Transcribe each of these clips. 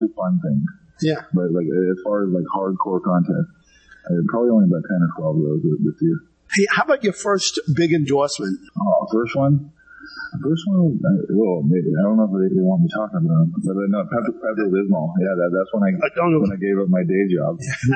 fun things. Yeah. But like as far as like hardcore content, probably only about 10 or 12 of those this year. Hey, how about your first big endorsement? Oh, first one? Well, maybe. I don't know if they want me talking about it, but no, Pepto-Bismol. Yeah, that's when I gave up my day job.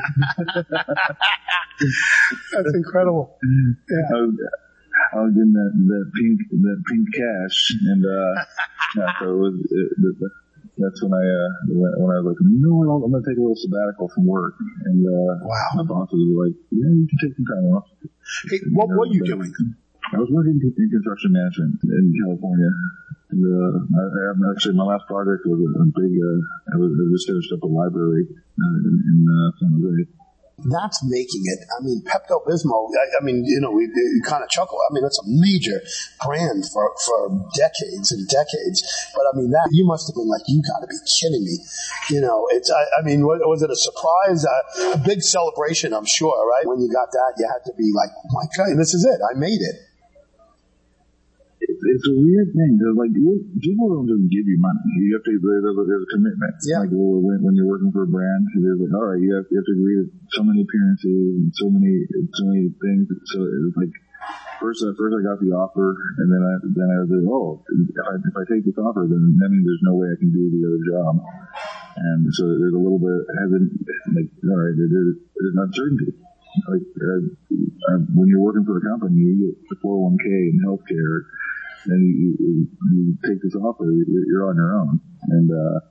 That's incredible. Yeah. I was getting that pink cash, and so it was. That's when I was like, you know what, I'm going to take a little sabbatical from work. And my boss was like, yeah, you can take some time off. Hey, what were you doing? I was working in construction management in California. And actually, my last project was a big, I just finished up a library in San Jose. That's making it. I mean, Pepto-Bismol, we kind of chuckle. I mean, that's a major brand for decades and decades. But I mean, that you must have been like, you got to be kidding me. Was it a surprise? A big celebration, I'm sure, right? When you got that, you had to be like, oh my God, this is it. I made it. It's a weird thing. Like, people don't just give you money. You have to, there's a commitment. Yeah. Like, when you're working for a brand, there's like, all right, you have to agree to so many appearances and so many things. So it was like, first I got the offer, and then I was like, oh, if I take this offer, then that means there's no way I can do the other job. And so there's a little bit hesitant, like, all right, there's an uncertainty. Like, when you're working for a company, you get the 401k and healthcare, and you take this offer, you're on your own. And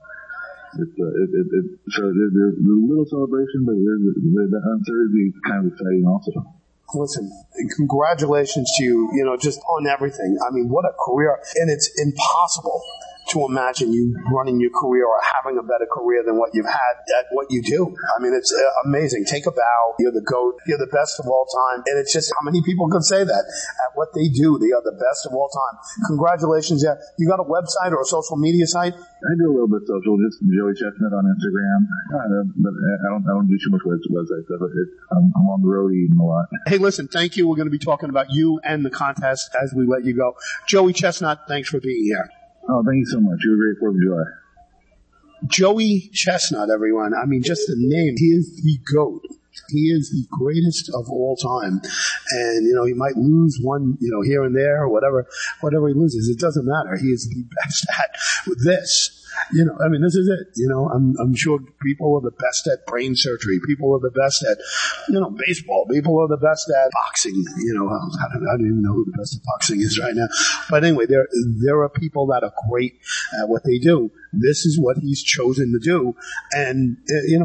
so there's a little celebration, but the uncertainty is kind of exciting also. Listen, congratulations to you, just on everything. I mean, what a career. And it's impossible to imagine you running your career or having a better career than what you've had at what you do. I mean, it's amazing. Take a bow. You're the GOAT. You're the best of all time. And it's just, how many people can say that? At what they do, they are the best of all time. Congratulations. Yeah. You got a website or a social media site? I do a little bit social, just Joey Chestnut on Instagram. But I don't do too much website stuff. I'm on the road eating a lot. Hey, listen, thank you. We're going to be talking about you and the contest as we let you go. Joey Chestnut, thanks for being here. Oh, thank you so much. You're a great 4th of July. Joey Chestnut, everyone. I mean, just the name. He is the GOAT. He is the greatest of all time. And, he might lose one, here and there or whatever he loses. It doesn't matter. He is the best at this. This is it. I'm sure people are the best at brain surgery. People are the best at, baseball. People are the best at boxing. I don't even know who the best at boxing is right now. But anyway, there are people that are great at what they do. This is what he's chosen to do. And,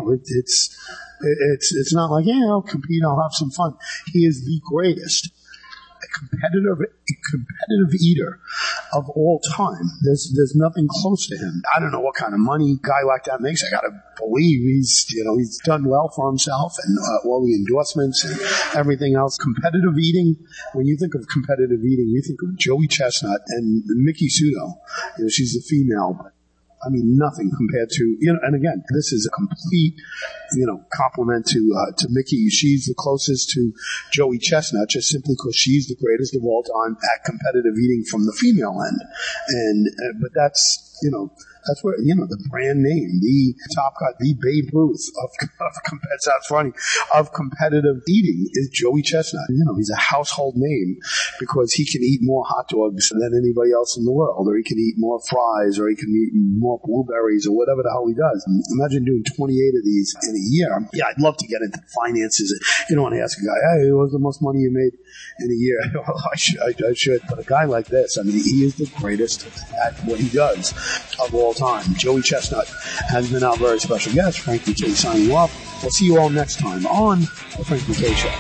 it's not like, I'll compete, I'll have some fun. He is the greatest. A competitive eater of all time. There's nothing close to him. I don't know what kind of money a guy like that makes. I gotta believe he's done well for himself and all the endorsements and everything else. Competitive eating. When you think of competitive eating, you think of Joey Chestnut and Miki Sudo. She's a female, but I mean, nothing compared to, and again, this is a complete, compliment to Miki. She's the closest to Joey Chestnut just simply because she's the greatest of all time at competitive eating from the female end. But that's, that's where, the brand name, the top guy, the Babe Ruth of competitive eating is Joey Chestnut. He's a household name because he can eat more hot dogs than anybody else in the world, or he can eat more fries, or he can eat more blueberries, or whatever the hell he does. And imagine doing 28 of these in a year. Yeah, I'd love to get into finances. When I ask a guy, hey, what was the most money you made in a year? I should. But a guy like this, he is the greatest at what he does of all time. Joey Chestnut has been our very special guest. Frank McKay signing you off. We'll see you all next time on The Frank McKay Show.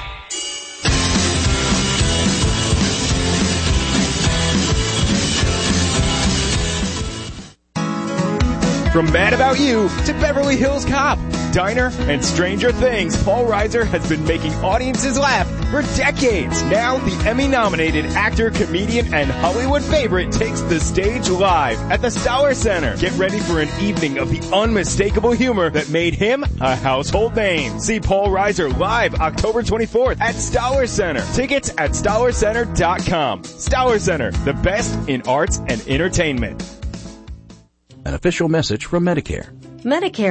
From Mad About You to Beverly Hills Cop, Diner, and Stranger Things, Paul Reiser has been making audiences laugh for decades. Now, the Emmy-nominated actor, comedian, and Hollywood favorite takes the stage live at the Stoller Center. Get ready for an evening of the unmistakable humor that made him a household name. See Paul Reiser live October 24th at Stoller Center. Tickets at StollerCenter.com. Stoller Center, the best in arts and entertainment. An official message from Medicare. Medicare